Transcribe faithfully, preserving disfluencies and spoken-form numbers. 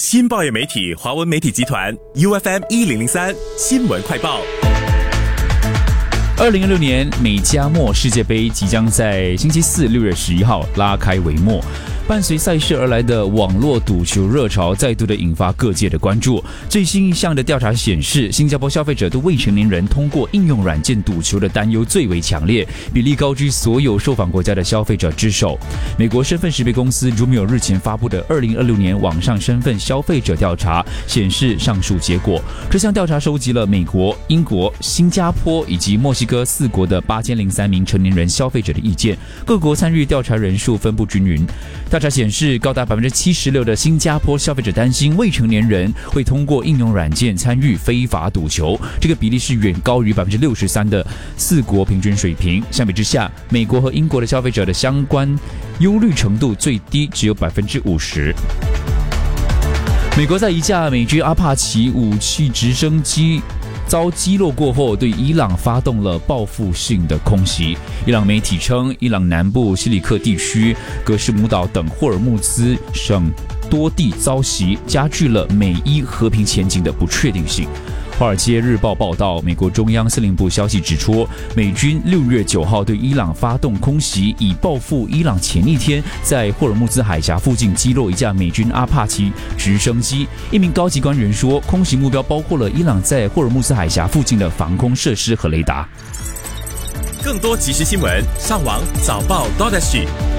新报业媒体华文媒体集团 U F M 一零零三新闻快报。 二零二六年美加墨世界杯即将在星期四六月十一号拉开帷幕。伴随赛事而来的网络赌球热潮再度的引发各界的关注。最新一项的调查显示，新加坡消费者对未成年人通过应用软件赌球的担忧最为强烈，比例高居所有受访国家的消费者之首。美国身份识别公司 Jumio 日前发布的二零二六年网上身份消费者调查显示上述结果。这项调查收集了美国、英国、新加坡以及墨西哥四国的八千零三名成年人消费者的意见，各国参与调查人数分布均匀。调查显示，高达 百分之七十六 的新加坡消费者担心未成年人会通过应用软件参与非法赌球，这个比例是远高于 百分之六十三 的四国平均水平。相比之下，美国和英国的消费者的相关忧虑程度最低，只有 百分之五十。美国在一架美军阿帕奇武器直升机遭击落过后，对伊朗发动了报复性的空袭。伊朗媒体称，伊朗南部西里克地区、格什姆岛等霍尔木兹省多地遭袭，加剧了美伊和平前景的不确定性。华尔街日报报道，美国中央司令部消息指出，美军六月九号对伊朗发动空袭，以报复伊朗前一天在霍尔木兹海峡附近击落一架美军阿帕奇直升机。一名高级官员说，空袭目标包括了伊朗在霍尔木兹海峡附近的防空设施和雷达。 更多即时新闻，上网早报 .dot S G。